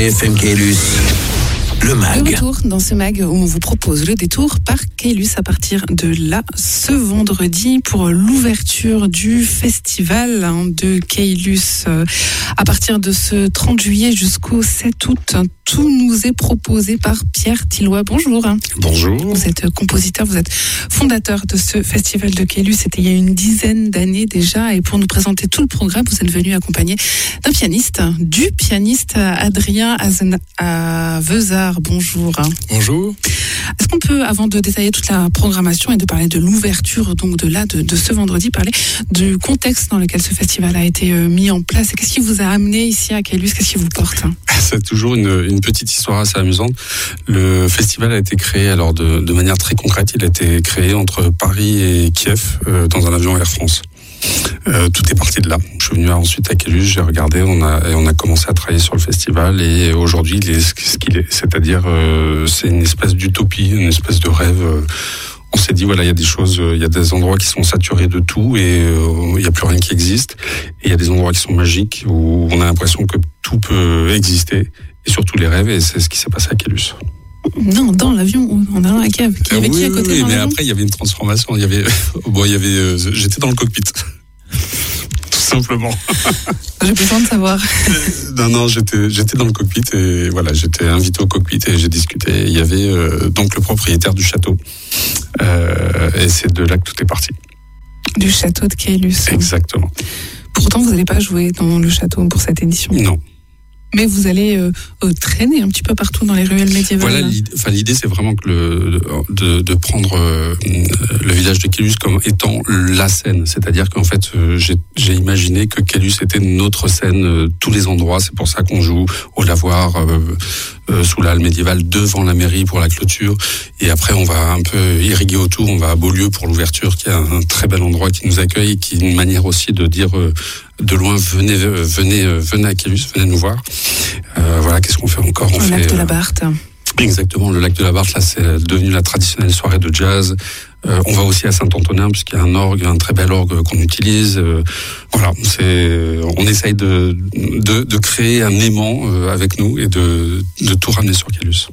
FM Caylus, le MAG. De retour dans ce MAG où on vous propose le détour par Caylus à partir de là, ce vendredi, pour l'ouverture du festival de Caylus. À partir de ce 30 juillet jusqu'au 7 août, tout nous est proposé par Pierre Tilloy. Bonjour. Bonjour. Vous êtes compositeur, vous êtes fondateur de ce festival de Caylus. C'était il y a une dizaine d'années déjà. Et pour nous présenter tout le programme, vous êtes venu accompagné du pianiste Adrien Avezard. Bonjour. Bonjour. Est-ce qu'on peut, avant de détailler toute la programmation et de parler de l'ouverture donc de ce vendredi, parler du contexte dans lequel ce festival a été mis en place et qu'est-ce qui vous a amené ici à Caylus, qu'est-ce qui vous porte? C'est toujours une petite histoire assez amusante. Le festival a été créé alors de manière très concrète. Il a été créé entre Paris et Kiev dans un avion Air France. Tout est parti de là. Je suis venu ensuite à Caylus, j'ai regardé, on a commencé à travailler sur le festival et aujourd'hui il est ce qu'il est, c'est-à-dire c'est une espèce d'utopie, une espèce de rêve. On s'est dit voilà, il y a des choses, il y a des endroits qui sont saturés de tout et il n'y a plus rien qui existe. Et il y a des endroits qui sont magiques où on a l'impression que tout peut exister et surtout les rêves, et c'est ce qui s'est passé à Caylus. Non, dans l'avion, en allant à Kiev. Il y avait qui à côté dans mais l'avion? après il y avait une transformation. J'étais dans le cockpit. Tout simplement. J'ai besoin de savoir. Non, j'étais dans le cockpit et voilà, j'étais invité au cockpit et j'ai discuté. Il y avait donc le propriétaire du château et c'est de là que tout est parti. Du château de Caylus. Exactement. Pourtant, vous n'allez pas jouer dans le château pour cette édition. Non. Mais vous allez traîner un petit peu partout dans les ruelles médiévales. Voilà, l'idée c'est vraiment que de prendre le village de Caylus comme étant la scène. C'est-à-dire qu'en fait, j'ai imaginé que Caylus était notre scène, tous les endroits. C'est pour ça qu'on joue au lavoir, sous la halle médiévale, devant la mairie pour la clôture. Et après, on va un peu irriguer autour. On va à Beaulieu pour l'ouverture, qui est un très bel endroit qui nous accueille, qui est une manière aussi de dire de loin, venez à Caylus, venez nous voir. Voilà, qu'est-ce qu'on fait encore? Le lac de la Barthe. Exactement, le lac de la Barthe, là, c'est devenu la traditionnelle soirée de jazz. On va aussi à Saint-Antonin, puisqu'il y a un orgue, un très bel orgue qu'on utilise. Voilà, on essaye de créer un aimant avec nous et de tout ramener sur Caylus.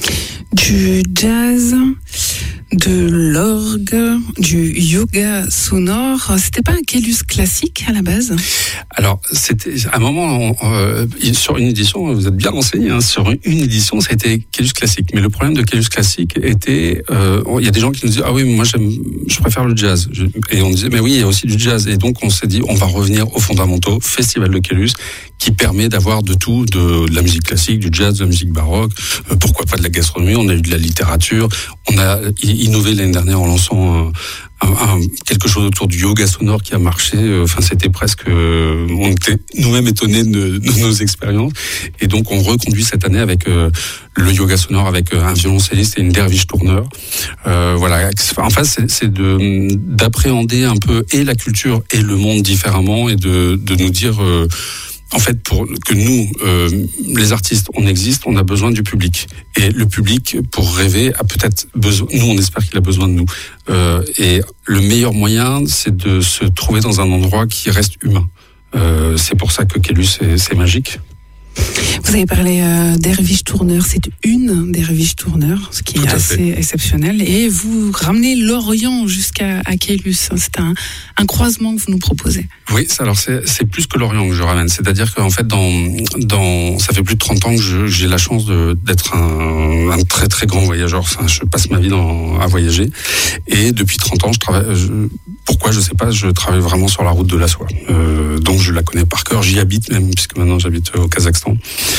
Du jazz, de l'orgue, du yoga sonore. C'était pas un Caylus classique à la base? Alors, c'était à un moment sur une édition, vous êtes bien renseigné, hein, sur une édition, ça a été Caylus classique. Mais le problème de Caylus classique était, il y a des gens qui nous disent ah oui, moi je préfère le jazz. Et on disait mais oui, il y a aussi du jazz. Et donc on s'est dit on va revenir aux fondamentaux, Festival de Caylus, qui permet d'avoir de tout, de la musique classique, du jazz, de la musique baroque, pourquoi pas de la gastronomie. On a eu de la littérature, on a innové l'année dernière en lançant quelque chose autour du yoga sonore qui a marché. Enfin, c'était presque, on était nous-mêmes étonnés de nos expériences. Et donc, on reconduit cette année avec le yoga sonore avec un violoncelliste et une derviche tourneur. Voilà. En fait, c'est d'appréhender un peu et la culture et le monde différemment et de nous dire. En fait, pour que nous, les artistes, on existe, on a besoin du public. Et le public, pour rêver, a peut-être besoin. Nous, on espère qu'il a besoin de nous. Et le meilleur moyen, c'est de se trouver dans un endroit qui reste humain. C'est pour ça que Caylus, c'est magique. Vous avez parlé d'Herviche Tourneur, c'est une d'Herviche Tourneur, ce qui est assez exceptionnel. Et vous ramenez l'Orient jusqu'à Caylus. C'est un croisement que vous nous proposez. Oui, alors c'est plus que l'Orient que je ramène. C'est-à-dire qu'en fait, ça fait plus de 30 ans que j'ai la chance d'être un très très grand voyageur. Enfin, je passe ma vie à voyager. Et depuis 30 ans, je travaille. Pourquoi, je sais pas, je travaille vraiment sur la route de la soie. Donc je la connais par cœur. J'y habite même, puisque maintenant j'habite au Kazakhstan.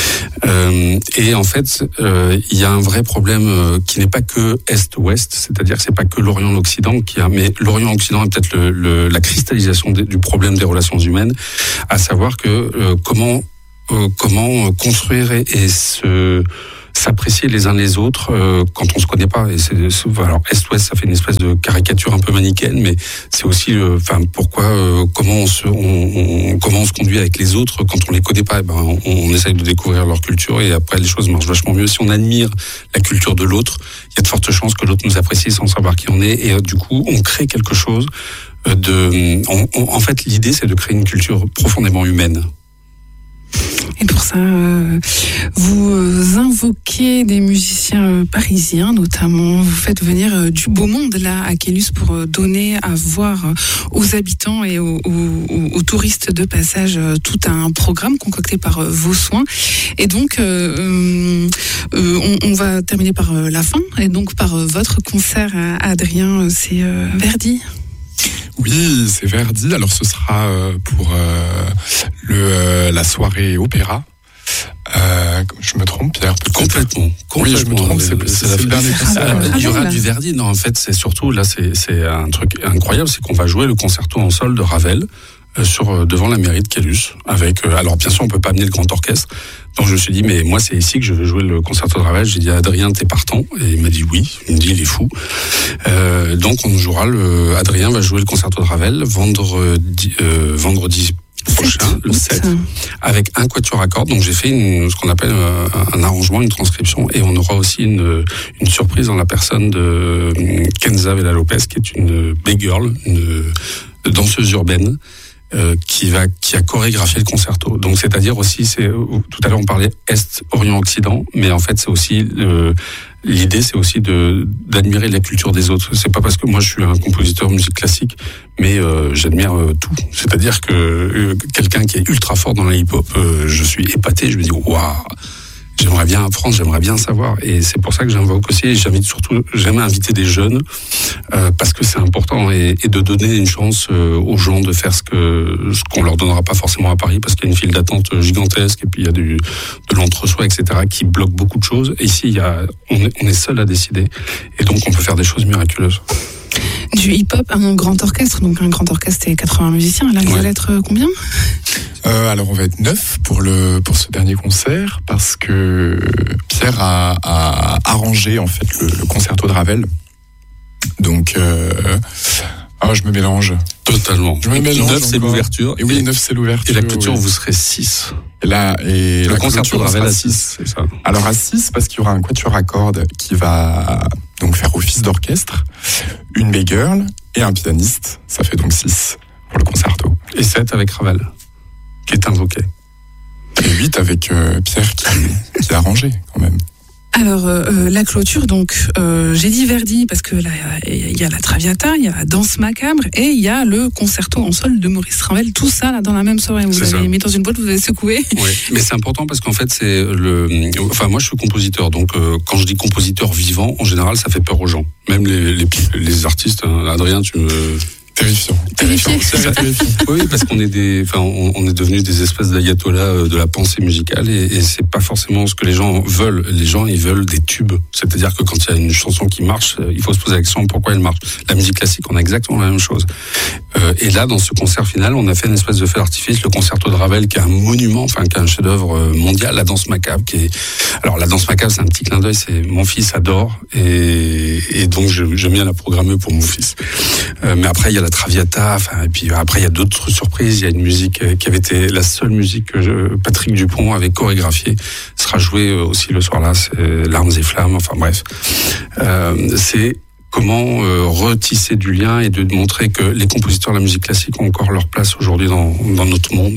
Et en fait, il y a un vrai problème qui n'est pas que Est-Ouest, c'est-à-dire que c'est pas que l'Orient-l'Occident mais l'Orient-Occident est peut-être la cristallisation du problème des relations humaines, à savoir que comment construire et s'apprécier les uns les autres quand on se connaît pas. Et alors Est-Ouest, ça fait une espèce de caricature un peu manichéenne, mais c'est aussi comment on se conduit avec les autres quand on les connaît pas. On essaye de découvrir leur culture et après les choses marchent vachement mieux. Si on admire la culture de l'autre, il y a de fortes chances que l'autre nous apprécie sans savoir qui on est, et du coup on crée quelque chose en fait, l'idée c'est de créer une culture profondément humaine. Et pour ça, vous invoquez des musiciens parisiens, notamment. Vous faites venir du beau monde là à Caylus pour donner à voir aux habitants et aux touristes de passage tout un programme concocté par vos soins. Et donc, on va terminer par la fin, et donc par votre concert, Adrien, c'est Verdi. Oui, c'est Verdi. Alors ce sera pour la soirée opéra. Je me trompe, Pierre? Complètement. Oui, je me trompe. C'est le dernier concert. Il y aura du Verdi. Non, en fait, c'est surtout là, c'est un truc incroyable, c'est qu'on va jouer le concerto en sol de Ravel devant la mairie de Caylus. Avec, alors bien sûr, on peut pas amener le grand orchestre. Donc je me suis dit, mais moi c'est ici que je veux jouer le concerto de Ravel. J'ai dit à Adrien, t'es partant? Et il m'a dit oui. Il me dit, il est fou. Donc on jouera Adrien va jouer le concerto de Ravel vendredi prochain, le 7, avec un quatuor à cordes. Donc j'ai fait ce qu'on appelle un arrangement, une transcription, et on aura aussi une surprise dans la personne de Kenza Vela-Lopez, qui est une big girl, une danseuse urbaine, qui a chorégraphié le concerto. Donc c'est-à-dire aussi, tout à l'heure on parlait Est, Orient, Occident, mais en fait c'est aussi l'idée, c'est aussi d'admirer la culture des autres. C'est pas parce que moi je suis un compositeur de musique classique, mais j'admire tout. C'est-à-dire que quelqu'un qui est ultra fort dans la hip-hop, je suis épaté. Je me dis waouh, j'aimerais bien apprendre, j'aimerais bien savoir. Et c'est pour ça que j'invoque aussi. Et j'aime inviter des jeunes parce que c'est important et de donner une chance aux gens de faire ce qu'on leur donnera pas forcément à Paris, parce qu'il y a une file d'attente gigantesque et puis il y a de l'entre-soi, etc., qui bloque beaucoup de choses. Et ici, on est seul à décider, et donc on peut faire des choses miraculeuses. Du hip-hop, un grand orchestre, donc un grand orchestre, c'est 80 musiciens. Là, vous allez être combien? Alors on va être 9 pour ce dernier concert, parce que Pierre a arrangé en fait le concerto de Ravel. Donc je me mélange. Totalement. Je me mélange. 9 c'est l'ouverture. Et oui, 9 c'est l'ouverture. Et la clôture, oui. Vous serez 6. Et le concerto de Ravel à 6, c'est ça. Alors à 6, parce qu'il y aura un quatuor à cordes qui va donc faire office d'orchestre, une big girl et un pianiste. Ça fait donc 6 pour le concerto. Et 7 avec Ravel, qui est invoqué. Et 8 avec Pierre qui a arrangé quand même. Alors, la clôture, donc, j'ai dit Verdi parce que là, il y a la Traviata, il y a la danse macabre et il y a le concerto en sol de Maurice Ravel. Tout ça, là, dans la même soirée. Vous avez mis dans une boîte, vous avez secoué. Oui, mais c'est important parce qu'en fait, moi, je suis compositeur. Donc, quand je dis compositeur vivant, en général, ça fait peur aux gens. Même les artistes, hein. Adrien, tu me... Terrifiant. Oui, parce qu'on est on est devenus des espèces d'ayatollahs de la pensée musicale et c'est pas forcément ce que les gens veulent. Les gens, ils veulent des tubes. C'est-à-dire que quand il y a une chanson qui marche, il faut se poser la question pourquoi elle marche. La musique classique, on a exactement la même chose. Et là, dans ce concert final, on a fait une espèce de feu d'artifice, le concerto de Ravel, qui est un monument, qui est un chef-d'œuvre mondial. La danse macabre, alors la danse macabre, c'est un petit clin d'œil. C'est mon fils adore et donc j'aime bien la programmer pour mon fils. Mais après, il y a la Traviata, et puis après il y a d'autres surprises. Il y a une musique qui avait été la seule musique que Patrick Dupont avait chorégraphiée, sera jouée aussi le soir là, c'est Larmes et Flammes, enfin bref. C'est comment retisser du lien et de montrer que les compositeurs de la musique classique ont encore leur place aujourd'hui dans notre monde.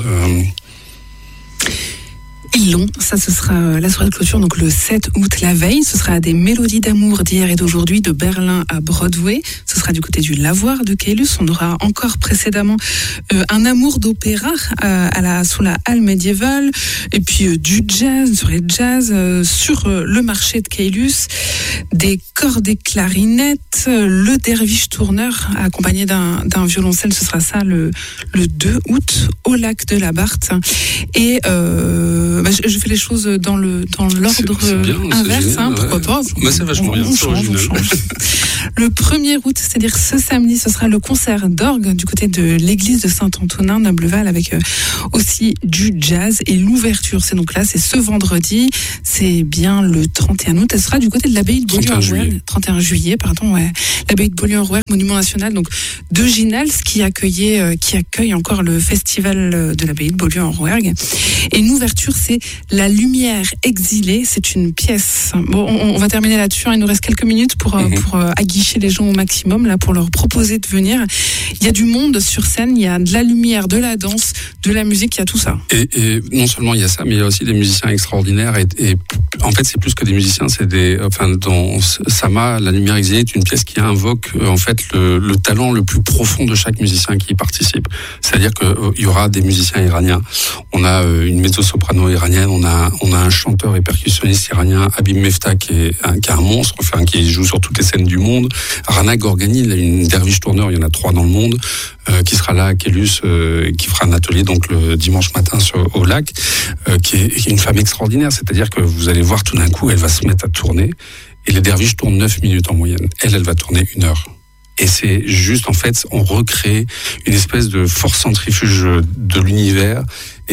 Ils l'ont, ça ce sera la soirée de clôture, donc le 7 août, la veille. Ce sera des mélodies d'amour d'hier et d'aujourd'hui, de Berlin à Broadway. Ce sera du côté du Lavoir de Caylus. On aura encore précédemment un amour d'opéra sous la halle médiévale. Et puis du jazz, une soirée de jazz sur le marché de Caylus. Des cordes et clarinettes, le derviche tourneur accompagné d'un violoncelle. Ce sera ça le 2 août au lac de la Barthe. Et je fais les choses dans l'ordre inverse, génial, pourquoi pas. Mais c'est vachement bien, c'est original. Le 1er août, c'est-à-dire ce samedi, ce sera le concert d'orgue du côté de l'église de Saint-Antonin d'Ableval avec aussi du jazz et l'ouverture. C'est donc là, c'est ce vendredi, c'est bien le 31 août. Elle sera du côté de l'abbaye l'abbaye de Beaulieu-en-Rouergue, 31 juillet, pardon, ouais. L'abbaye de Beaulieu-en-Rouergue, monument national, donc, de Ginals, qui accueille encore le festival de l'abbaye de Beaulieu-en-Rouergue. Et une ouverture, c'est La Lumière exilée. C'est une pièce. Bon, on va terminer là-dessus. Il nous reste quelques minutes pour aguicher les gens au maximum, là, pour leur proposer de venir. Il y a du monde sur scène, il y a de la lumière, de la danse, de la musique, il y a tout ça. Et non seulement il y a ça, mais il y a aussi des musiciens extraordinaires. Et en fait, c'est plus que des musiciens, c'est dans Sama, La Lumière exilée est une pièce qui invoque en fait le talent le plus profond de chaque musicien qui y participe. C'est-à-dire qu'il y aura des musiciens iraniens. On a une mezzo-soprano iranienne, on a un chanteur et percussionniste iranien, Habib Mefta, qui est un monstre, enfin qui joue sur toutes les scènes du monde. Rana Gorgani, une derviche tourneur, il y en a 3 dans le monde, qui sera là à Caylus, qui fera un atelier donc le dimanche matin au lac, qui est une femme extraordinaire. C'est-à-dire que vous allez voir tout d'un coup, elle va se mettre à tourner, et les derviches tournent 9 minutes en moyenne. Elle va tourner 1 heure. Et c'est juste, en fait, on recrée une espèce de force centrifuge de l'univers.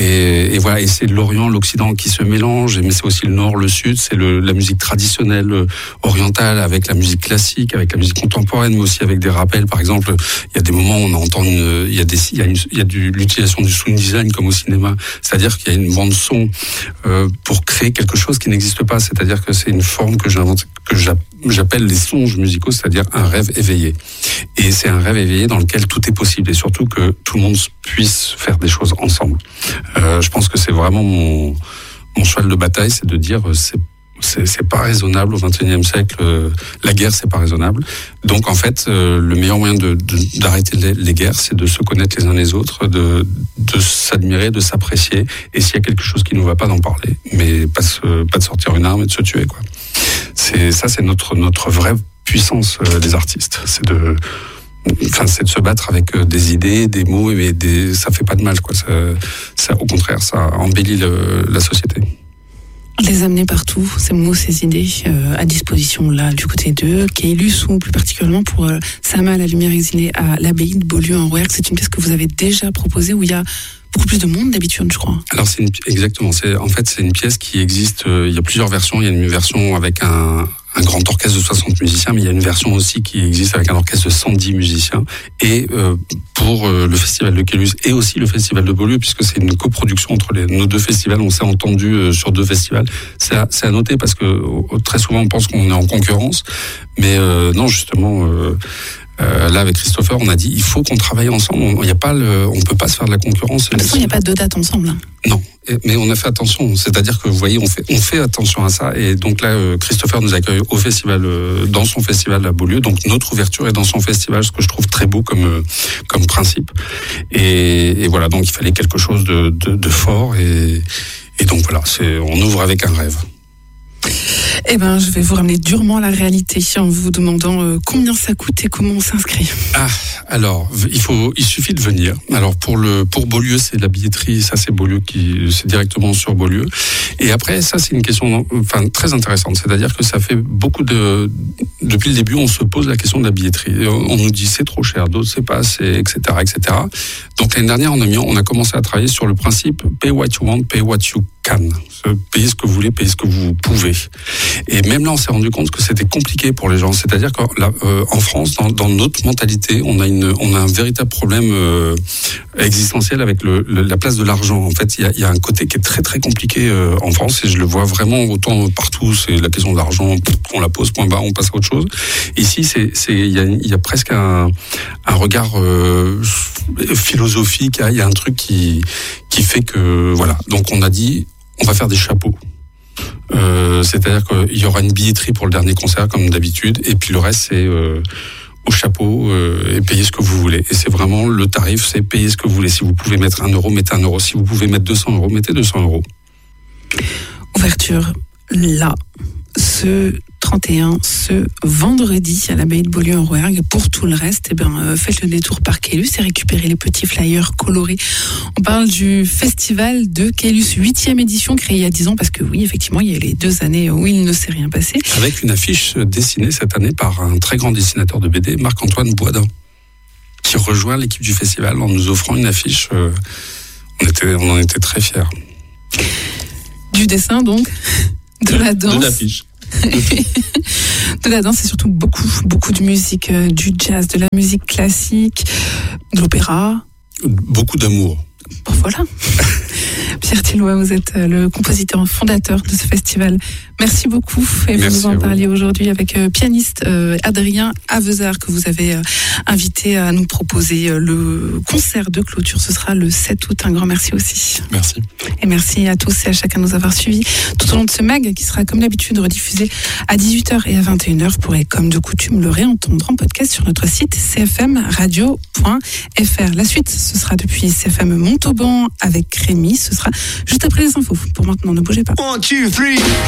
Et voilà, et c'est l'Orient, l'Occident qui se mélangent, mais c'est aussi le Nord, le Sud, c'est la musique traditionnelle orientale avec la musique classique, avec la musique contemporaine, mais aussi avec des rappels. Par exemple, il y a des moments où on entend il y a l'utilisation du sound design comme au cinéma. C'est-à-dire qu'il y a une bande son pour créer quelque chose qui n'existe pas. C'est-à-dire que c'est une forme que j'appelle les songes musicaux, c'est-à-dire un rêve éveillé. Et c'est un rêve éveillé dans lequel tout est possible, et surtout que tout le monde puisse faire des choses ensemble. Je pense que c'est vraiment mon cheval de bataille, c'est de dire c'est pas raisonnable au XXIe siècle, la guerre c'est pas raisonnable. Donc en fait, le meilleur moyen d'arrêter les guerres, c'est de se connaître les uns les autres, de s'admirer, de s'apprécier, et s'il y a quelque chose qui nous va pas, d'en parler, mais pas de sortir une arme et de se tuer, quoi. C'est notre vraie puissance des artistes, c'est de se battre avec des idées, des mots, mais ça fait pas de mal, quoi. Ça, au contraire, ça embellit la société. Les amener partout, ces mots, ces idées, à disposition là du côté de Caylus, ou plus particulièrement pour Sama, La Lumière exilée à l'abbaye de Beaulieu-en-Rouergue. C'est une pièce que vous avez déjà proposée, où il y a beaucoup plus de monde d'habitude, je crois. Alors exactement, c'est une pièce qui existe, il y a plusieurs versions. Il y a une version avec un grand orchestre de 60 musiciens, mais il y a une version aussi qui existe avec un orchestre de 110 musiciens. Et pour le festival de Caylus et aussi le festival de Beaulieu, puisque c'est une coproduction entre nos 2 festivals, on s'est entendu sur 2 festivals. C'est à noter parce que très souvent on pense qu'on est en concurrence, mais non, justement. Là, avec Christopher, on a dit il faut qu'on travaille ensemble. On peut pas se faire de la concurrence. De toute façon, il n'y a pas 2 dates ensemble. Hein. Non, mais on a fait attention. C'est-à-dire que vous voyez, on fait attention à ça. Et donc là, Christopher nous accueille au festival, dans son festival à Beaulieu. Donc notre ouverture est dans son festival, ce que je trouve très beau comme principe. Et voilà, donc il fallait quelque chose de fort. Et donc voilà, on ouvre avec un rêve. Eh ben, je vais vous ramener durement à la réalité en vous demandant combien ça coûte et comment on s'inscrit. Alors, il suffit de venir. Alors pour Beaulieu, c'est la billetterie, ça c'est Beaulieu c'est directement sur Beaulieu. Et après, ça c'est une question, très intéressante. C'est-à-dire que ça fait depuis le début, on se pose la question de la billetterie. On nous dit c'est trop cher, d'autres c'est pas assez, etc., etc. Donc l'année dernière, on a commencé à travailler sur le principe pay what you want, pay what you can. Payez ce que vous voulez, payez ce que vous pouvez. Et même là, on s'est rendu compte que c'était compliqué pour les gens. C'est-à-dire qu'en France, dans notre mentalité, on a un véritable problème existentiel avec la place de l'argent. En fait, il y a un côté qui est très très compliqué en France, et je le vois vraiment autant partout. C'est la question de l'argent, on la pose, point barre, on passe à autre chose. Ici, il y a presque un regard philosophique. Il y a un truc qui fait que voilà. Donc on a dit, on va faire des chapeaux. C'est-à-dire qu'il y aura une billetterie pour le dernier concert comme d'habitude, et puis le reste c'est au chapeau, et payez ce que vous voulez. Et c'est vraiment le tarif, c'est payer ce que vous voulez. Si vous pouvez mettre 1 euro, mettez 1 euro. Si vous pouvez mettre 200 euros, mettez 200 euros. Ouverture là, ce 31, ce vendredi à l'abbaye de Beaulieu-en-Rouergue. Pour tout le reste, faites le détour par Caylus et récupérez les petits flyers colorés. On parle du festival de Caylus, 8e édition, créée il y a 10 ans, parce que oui, effectivement, il y a les 2 années où il ne s'est rien passé. Avec une affiche dessinée cette année par un très grand dessinateur de BD, Marc-Antoine Boisdin, qui rejoint l'équipe du festival en nous offrant une affiche. On en était très fiers. Du dessin, donc, de la danse. De l'affiche. de la danse, c'est surtout beaucoup de musique, du jazz, de la musique classique, de l'opéra. Beaucoup d'amour. Bon, voilà. Pierre Tilloy, vous êtes le compositeur fondateur de ce festival. Merci beaucoup. Et vous nous en parliez aujourd'hui avec pianiste Adrien Avezard, que vous avez invité à nous proposer le concert de clôture. Ce sera le 7 août. Un grand merci aussi. Merci. Et merci à tous et à chacun de nous avoir suivis tout au long de ce MAG qui sera comme d'habitude rediffusé à 18h et à 21h. Vous pourrez comme de coutume le réentendre en podcast sur notre site cfmradio.fr. La suite, ce sera depuis CFM Montauban avec Rémi. Ce sera juste après les infos. Pour maintenant, ne bougez pas. 1, 2, 3